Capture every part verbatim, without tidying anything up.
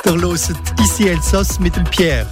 Der hört «Ici Elsass» mit dem Pierre.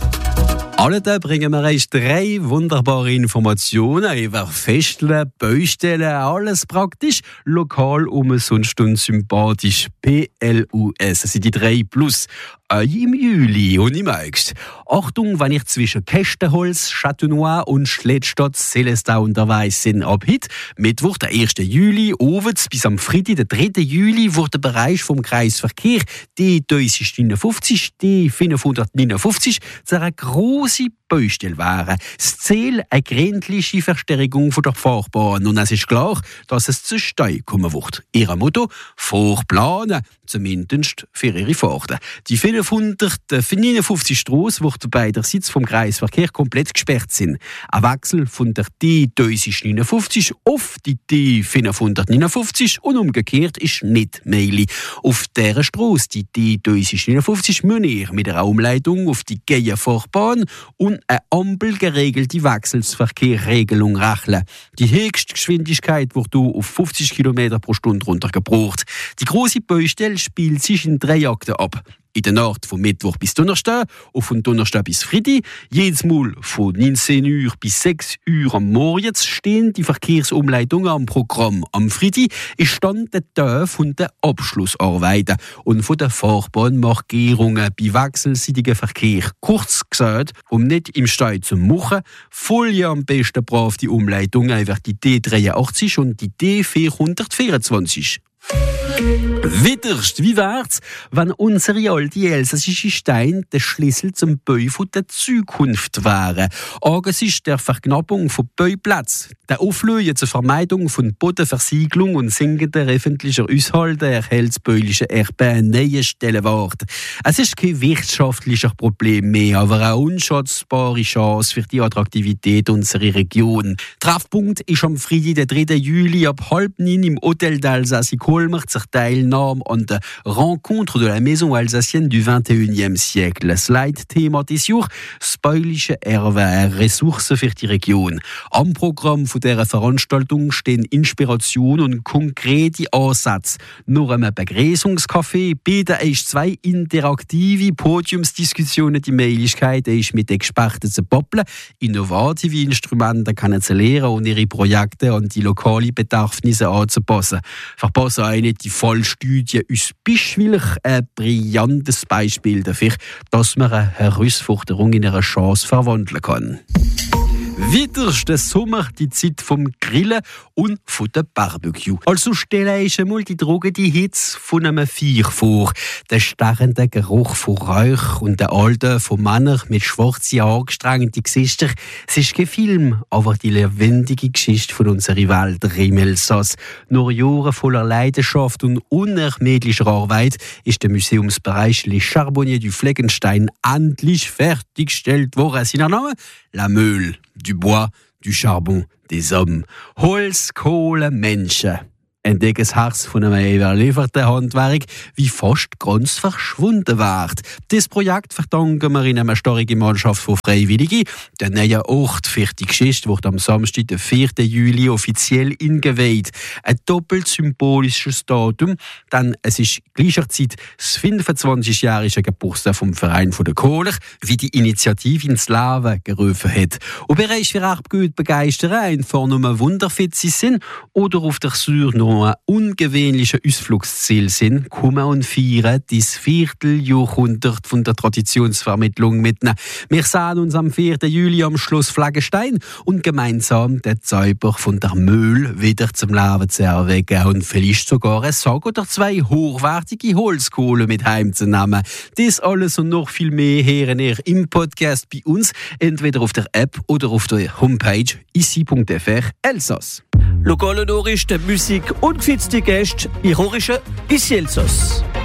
Alle bringen wir euch drei wunderbare Informationen über Festeln, Baustellen, alles praktisch, lokal, umsonst und sympathisch. P L U S, das sind die drei Plus. Äh, im Juli und im August. Achtung, wenn ich zwischen Kästenholz, Châteaunois und Schlettstadt Sélestat unterwegs bin. Ab heute, Mittwoch, der ersten Juli, abends bis am Freitag, der dritten Juli, wird der Bereich vom Kreisverkehr D neunhundertneunundfünfzig, D fünfhundertneunundfünfzig zu einer grossen Baustelle wären. Das Ziel, eine gründliche Verstärkung der Fahrbahn. Und es ist klar, dass es zu Stau kommen wird. Ihr Motto: vorplanen, zumindest für ihre Fahrten. Die fünfhundertneunundfünfzig Strasse wird beiderseits vom Kreisverkehr komplett gesperrt sein. Ein Wechsel von der D neunhundertneunundfünfzig auf die D fünfhundertneunundfünfzig und umgekehrt ist nicht möglich. Auf dieser Strasse, die D neunhundertneunundfünfzig, müsst ihr mit einer Umleitung auf die Geierfahrbahn und eine ampelgeregelte Wechselsverkehrregelung rechnen. Die höchste Geschwindigkeit wird hier auf fünfzig Kilometer pro Stunde runtergebracht. Die grosse Baustelle spielt sich in drei Akten ab. In der Nacht von Mittwoch bis Donnerstag und von Donnerstag bis Freitag. Jedes Mal von neunzehn Uhr bis sechs Uhr am Morgen stehen die Verkehrsumleitungen am Programm. Am Freitag ist dann der Tag von der Abschlussarbeiten und von der Fahrbahnmarkierungen bei wechselseitigen Verkehr. Kurz gesagt, um nicht im Stau zu machen, folgen am besten brav die Umleitungen über die D dreiundachtzig und die D vierhundertvierundzwanzig. Witterst, wie wär's, wenn unsere alte elsässische Steine der Schlüssel zum Bau der Zukunft wären? Angesichts der Verknappung von Bauplätzen, der Auflösen zur Vermeidung von Bodenversiegelung und sinkender öffentlicher Aushalte erhält das bäuliche Erbe eine neue Stellenwert. Es ist kein wirtschaftliches Problem mehr, aber eine unschätzbare Chance für die Attraktivität unserer Region. Treffpunkt ist am Freitag, der dritten Juli, ab halb neun im Hotel d'Alsace Colmar zur Teilnahme an der Rencontre de la Maison Alsacienne du vingt et unième siècle. Das Leitthema des Jahres: das bäuliche Erbe, Ressourcen für die Region. Am Programm von dieser Veranstaltung stehen Inspiration und konkrete Ansätze. Nach einem Begrüßungscafé bieten euch zwei interaktive Podiumsdiskussionen die Möglichkeit, euch mit Experten zu babbeln, innovative Instrumente kennenzulernen und ihre Projekte an die lokalen Bedürfnisse anzupassen. Verpassen auch nicht die Fallstudie aus Bischwil, ein brillantes Beispiel dafür, dass man eine Herausforderung in eine Chance verwandeln kann. Witterst der Sommer die Zeit vom Grillen und von der Barbecue. Also stelle ich einmal die Droge die Hitze von einem Viech vor. Der starrende Geruch von Rauch und der alte von Männern mit schwarzen, angestrengten Gesichtern. Es ist kein Film, aber die lebendige Geschichte von unserer Welt im Elsass. Nach Jahren voller Leidenschaft und unermüdlicher Arbeit ist der Museumsbereich Les Charbonniers du Fleckenstein endlich fertiggestellt worden. Sein Name? La Meule. Du Bois, du Charbon, des Hommes. Holz, Kohle, Menschen. Entdecken das Herz von einem überlieferten Handwerk, wie fast ganz verschwunden wird. Das Projekt verdanken wir in einer starken Mannschaft von Freiwilligen. Der neue Ort für die Geschichte wird am Samstag, den vierten Juli, offiziell eingeweiht. Ein doppelt symbolisches Datum, denn es ist gleichzeitig das fünfundzwanzigjährige Geburtstag vom Verein der Kohler, wie die Initiative ins Leben gerufen hat. Ob ihr euch für Erbgut begeistern, einfach nur wunderfit sind oder auf der Suche noch ein ungewöhnliches Ausflugsziel sind, kommen und feiern das Vierteljahrhundert von der Traditionsvermittlung mitnehmen. Wir sehen uns am vierten Juli am Schloss Fleckenstein und gemeinsam den Zauber von der Meule wieder zum Leben zu erwecken und vielleicht sogar ein Sack oder zwei hochwertige Holzkohle mit heimzunehmen. Das alles und noch viel mehr hören ihr im Podcast bei uns, entweder auf der App oder auf der Homepage ici punkt f r Elsass. Lokale Nachrichten, Musik und gefitzte Gäste, ironische Ici Elsass.